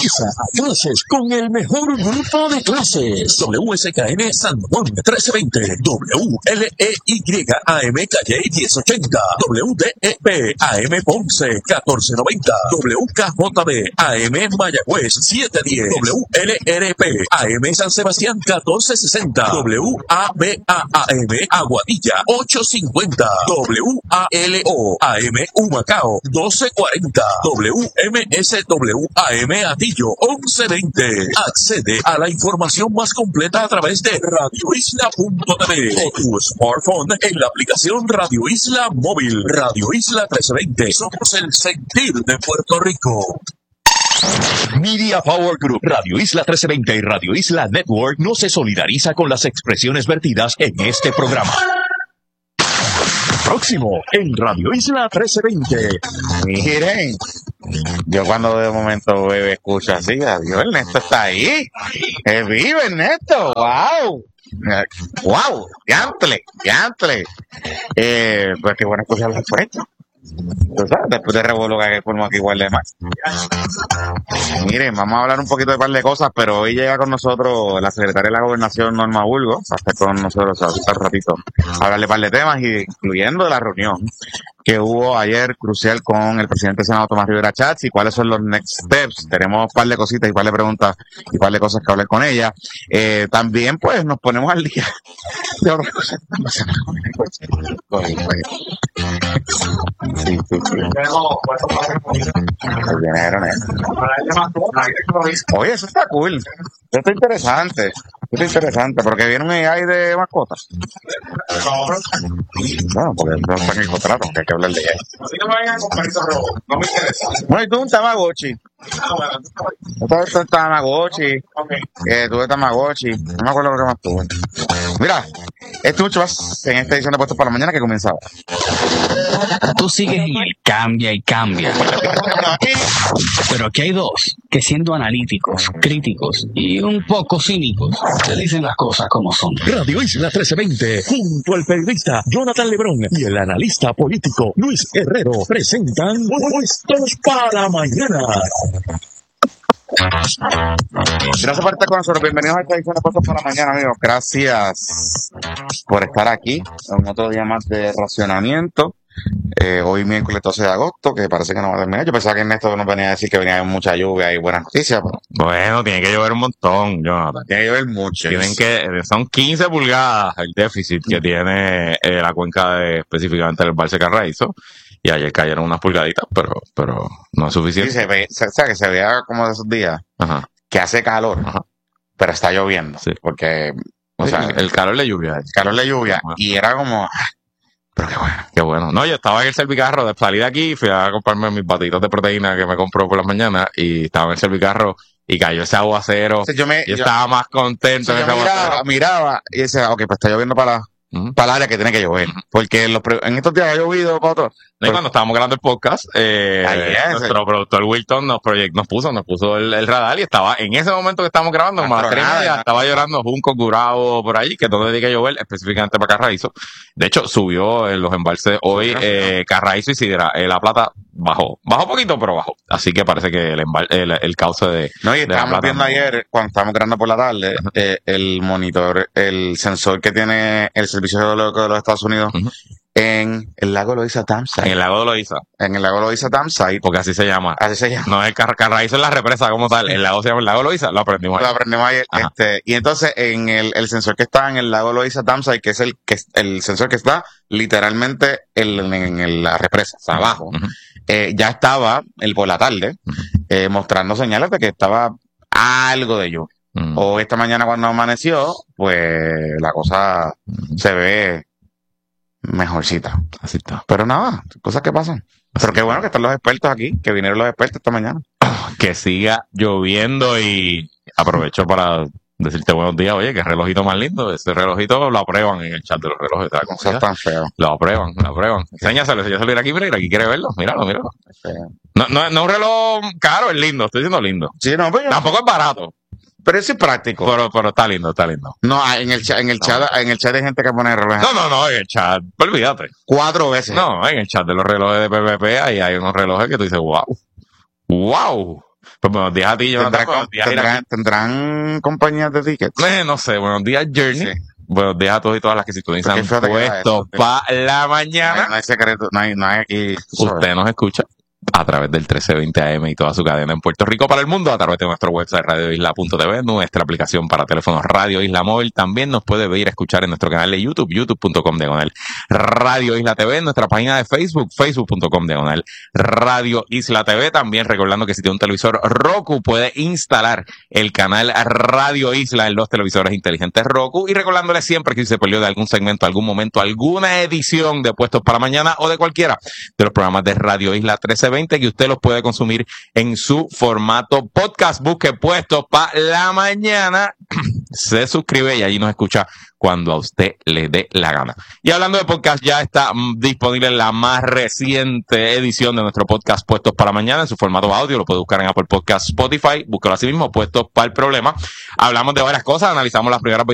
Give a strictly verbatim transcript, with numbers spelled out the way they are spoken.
Regresa a clases con el mejor grupo de clases. W S K N San Juan trece veinte, W L E Y A M Calle diez ochenta, W D E P A M Ponce catorce noventa, W K J B A M Mayagüez siete diez, W L R P A M San Sebastián catorce sesenta, W A B A A M Aguadilla ocho cincuenta, W A L O A M Humacao doce cuarenta, W M S W A M Atillo once veinte. Accede a la información más completa a través de radio isla punto t v o tu smartphone en la aplicación Radio Isla Móvil. Radio Isla trece veinte. Somos el sentir de Puerto Rico. Media Power Group, Radio Isla trece veinte y Radio Isla Network no se solidariza con las expresiones vertidas en este programa. Próximo en Radio Isla trece veinte. Miren, yo cuando de momento bebé escucho así, adiós, Ernesto está ahí. Eh, vive Ernesto, wow. Wow, diantre, diantre. Eh, pues qué bueno escucharlo al frente. ¿Tú sabes? Después de revolucionar que forma que igual de más. Miren, vamos a hablar un poquito de un par de cosas, pero hoy llega con nosotros la secretaria de la Gobernación, Norma Burgos, a estar con nosotros ahorita un ratito, a hablarle un par de temas, incluyendo la reunión que hubo ayer crucial con el presidente del Senado, Tomás Rivera Schatz, y cuáles son los next steps. Tenemos un par de cositas y un par de preguntas y un par de cosas que hablar con ella. Eh, también, pues, nos ponemos al día de otras cosas. Sí, sí, sí. Oye, eso está cool. Eso está interesante. Eso está interesante, porque viene un A I de mascotas. Bueno, porque no está en el contrato, que hay que hablar de ella. Así no me vayan con perrito rojo, no me interesa. Bueno, y tú un Tamagotchi. Ah, bueno, Tú un Tamagotchi. okay. Eh, tuve Tamagotchi. No me acuerdo lo que más tuve. Mira, esto y mucho más en esta edición de Puestos para la Mañana que comienza ahora. Tú sigues en el cambia y cambia. Pero aquí hay dos que, siendo analíticos, críticos y un poco cínicos, te dicen las cosas como son. Radio Isla trece veinte, junto al periodista Jonathan Lebrón y el analista político Luis Herrero, presentan Puestos para Mañana. Gracias por estar con nosotros. Bienvenidos a esta edición de Puestos para la Mañana, amigos. Gracias por estar aquí en otro día más de racionamiento. Eh, hoy miércoles doce de agosto, que parece que no va a terminar. Yo pensaba que Ernesto nos venía a decir que venía mucha lluvia y buenas noticias, pero Bueno, tiene que llover un montón, Jonathan. tiene que llover mucho. Tienen que, son quince pulgadas el déficit que tiene eh, la cuenca de, específicamente del Embalse Carraízo. Y ayer cayeron unas pulgaditas, pero, pero no es Sí, suficiente. se ve, se, o sea, que se vea como de esos días Ajá. que hace calor, Ajá. pero está lloviendo. Sí. Porque, o O sea, sea, el el calor de lluvia. calor de lluvia. Ajá. Y era como, ah, pero qué bueno. Qué bueno. No, yo estaba en el Servicarro, de salí de aquí, fui a comprarme mis batitos de proteína que me compró por las mañanas y estaba en el Servicarro y cayó ese aguacero. Entonces yo me, Yo yo, estaba más contento en yo ese miraba, aguacero. miraba y decía, ok, pues está lloviendo para, Ujú. para el área que tiene que llover. Porque en, los, pre- en estos días ha llovido, Pato. Y cuando estábamos grabando el podcast, eh, Ayer, nuestro sí. productor Wilton nos, proyect- nos puso, nos puso el, el radar y estaba en ese momento que estábamos grabando, como a las tres y Astronada, media, ¿no? estaba llorando Junco, Curado, por allí, que todo dedica a llover, específicamente para Carraízo. De hecho, subió en los embalses hoy, Subieron, eh, Carraízo y Sidra, eh, La Plata bajó, bajó poquito, pero bajó. Así que parece que el, embal- el, el cauce de, No, y de La estábamos Plata viendo no- ayer, cuando estábamos grabando por la tarde, eh, el monitor, el sensor que tiene el Servicio Geológico de los Estados Unidos Ujú. en el lago Loiza en Dam-Site. el lago de Loíza, En el lago Loiza Dam-Site, porque así se llama. así se llama. No es Car- Carraízo, es la represa como tal. El lago se llama el lago de Loíza, lo aprendimos Lo ahí. aprendimos ayer. Ajá. Este, y entonces en el, el sensor que está en el lago Loiza Dam-Site, que es el, que es el sensor que está literalmente en, en, en la represa, o sea, abajo, Ujú. eh, ya estaba el por la tarde eh, mostrando señales de que estaba algo de lluvia. Mm. O esta mañana cuando amaneció, pues la cosa se ve mejorcita. Así está. Pero nada, cosas que pasan. Pero qué bueno que están los expertos aquí, que vinieron los expertos esta mañana. Que siga lloviendo y aprovecho para decirte buenos días. Oye, qué relojito más lindo. Ese relojito lo aprueban en el chat de los relojes de la No seas comunidad. tan feo. Lo aprueban, lo aprueban. Enséñaselo, enséñaselo ir aquí, mira, aquí quiere verlo. Míralo, míralo. feo. No, no, no es un reloj caro, es lindo, estoy diciendo lindo. Sí, no, pero, Tampoco es barato, pero eso es práctico. pero, pero está lindo, está lindo. No, en el chat, en el chat, en el chat hay gente que pone relojes No, no, no, en el chat, olvídate. cuatro veces. No, en el chat de los relojes de P P P ahí hay unos relojes que tú dices, wow, wow. Pues buenos días a ti, Jonathan. ¿Tendrán, Buenos días, tendrán, Iraquí. ¿Tendrán compañías de tickets? Eh, no sé, buenos días, Journey. Sí. Buenos días a todos y todas las que sintonizan Porque fíjate que era puestos eso. para la No hay, mañana. no hay secreto, no hay, no hay aquí. Usted nos escucha a través del trece veinte A M y toda su cadena en Puerto Rico para el mundo, a través de nuestro website radio isla punto t v, nuestra aplicación para teléfonos Radio Isla Móvil. También nos puede ver y escuchar en nuestro canal de YouTube, youtube punto com diagonal Radio Isla T V, en nuestra página de Facebook, facebook punto com diagonal Radio Isla T V. También recordando que si tiene un televisor Roku, puede instalar el canal Radio Isla en los televisores inteligentes Roku. Y recordándole siempre que si se perdió de algún segmento, algún momento, alguna edición de Puestos para Mañana o de cualquiera de los programas de Radio Isla trece veinte, que usted los puede consumir en su formato podcast. Busque Puestos para la Mañana, se suscribe y allí nos escucha cuando a usted le dé la gana. Y hablando de podcast, ya está mm, disponible la más reciente edición de nuestro podcast Puestos para Mañana en su formato audio. Lo puede buscar en Apple Podcast, Spotify. Búsquelo así mismo, Puestos para el Problema. Hablamos de varias cosas, analizamos las primeras